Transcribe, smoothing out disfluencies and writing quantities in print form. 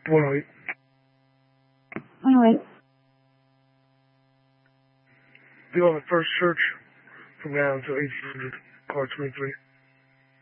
108. 108. Be on the first search from now until 1800, car 23.